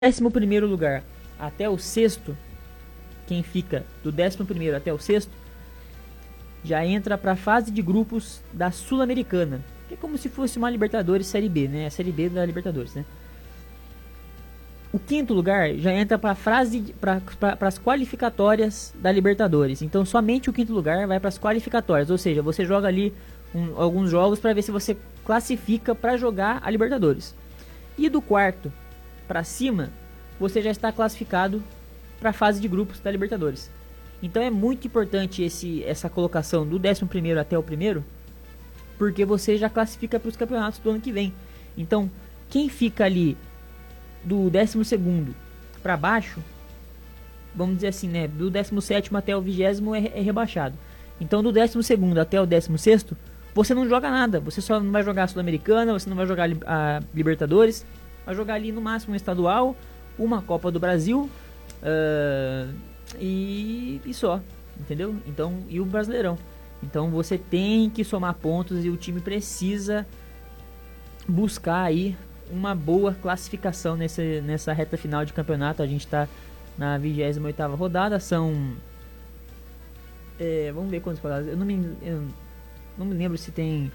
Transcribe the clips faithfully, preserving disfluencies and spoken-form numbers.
décimo primeiro lugar até o sexto, quem fica do décimo primeiro até o sexto, já entra para a fase de grupos da Sul-Americana, que é como se fosse uma Libertadores Série B, né? A Série B da Libertadores, né? O quinto lugar já entra para para as qualificatórias da Libertadores. Então somente o quinto lugar vai para as qualificatórias, ou seja, você joga ali um, alguns jogos para ver se você classifica para jogar a Libertadores. E do quarto para cima, você já está classificado para a fase de grupos da Libertadores. Então é muito importante esse, essa colocação do décimo primeiro até o primeiro, porque você já classifica para os campeonatos do ano que vem. Então, quem fica ali do décimo segundo para baixo, vamos dizer assim, né, do décimo sétimo até o vigésimo é, é rebaixado. Então, do décimo segundo até o décimo sexto, você não joga nada. Você só não vai jogar a Sul-Americana, você não vai jogar a Libertadores, vai jogar ali no máximo um estadual, uma Copa do Brasil, uh, e, e só, entendeu? Então, e o Brasileirão. Então você tem que somar pontos e o time precisa buscar aí uma boa classificação nesse, nessa reta final de campeonato. A gente está na vigésima oitava rodada, são é, vamos ver quantas rodadas. Eu não me, eu não me lembro se tem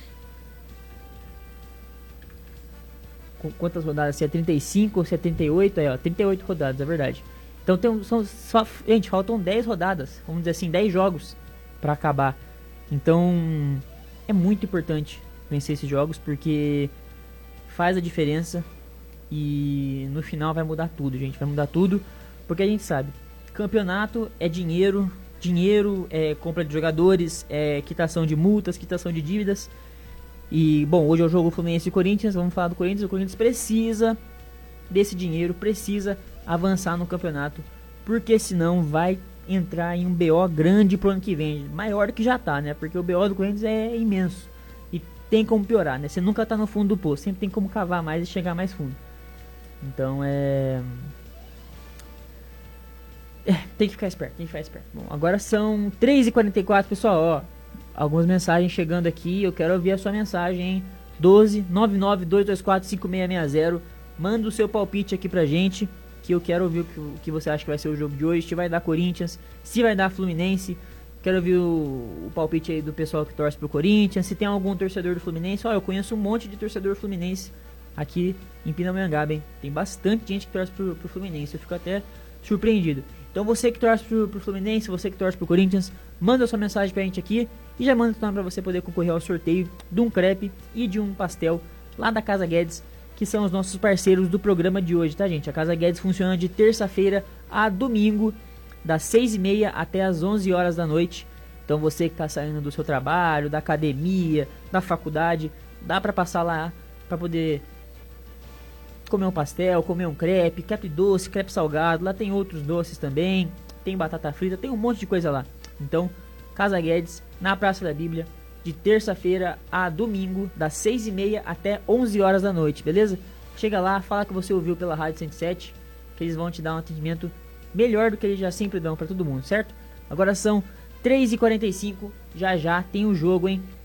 quantas rodadas, se é trinta e cinco ou se é trinta e oito, aí ó, trinta e oito rodadas, é verdade. Então tem, são só, gente, faltam dez rodadas, vamos dizer assim, dez jogos para acabar. Então é muito importante vencer esses jogos, porque faz a diferença e no final vai mudar tudo, gente, vai mudar tudo, porque a gente sabe, campeonato é dinheiro, dinheiro é compra de jogadores, é quitação de multas, quitação de dívidas. E, bom, hoje é o jogo Fluminense e Corinthians, vamos falar do Corinthians. O Corinthians precisa desse dinheiro, precisa avançar no campeonato, porque senão vai entrar em um B O grande pro ano que vem, maior do que já tá, né? Porque o B O do Corinthians é imenso e tem como piorar, né? Você nunca tá no fundo do poço, sempre tem como cavar mais e chegar mais fundo. Então é... é tem que ficar esperto, tem que ficar esperto. Bom, agora são três e quarenta e quatro, pessoal, ó. Algumas mensagens chegando aqui, eu quero ouvir a sua mensagem, hein? doze nove nove dois dois quatro cinco seis seis zero. Manda o seu palpite aqui pra gente, que eu quero ouvir o que, o que você acha que vai ser o jogo de hoje. Se vai dar Corinthians, se vai dar Fluminense. Quero ouvir o, o palpite aí do pessoal que torce pro Corinthians. Se tem algum torcedor do Fluminense, ó, eu conheço um monte de torcedor Fluminense aqui em Pindamonhangaba, hein? Tem bastante gente que torce pro, pro Fluminense, eu fico até surpreendido. Então você que torce pro, pro Fluminense, você que torce pro Corinthians, manda sua mensagem pra gente aqui e já manda então pra você poder concorrer ao sorteio de um crepe e de um pastel lá da Casa Guedes, que são os nossos parceiros do programa de hoje, tá, gente? A Casa Guedes funciona de terça-feira a domingo, das seis e meia até as onze horas da noite. Então você que tá saindo do seu trabalho, da academia, da faculdade, dá pra passar lá pra poder comer um pastel, comer um crepe, crepe doce, crepe salgado. Lá tem outros doces também, tem batata frita, tem um monte de coisa lá. Então, Casa Guedes, na Praça da Bíblia, de terça-feira a domingo, das seis e meia até onze horas da noite, beleza? Chega lá, fala que você ouviu pela Rádio cento e sete, que eles vão te dar um atendimento melhor do que eles já sempre dão para todo mundo, certo? Agora são três e quarenta e cinco, já já tem o jogo, hein?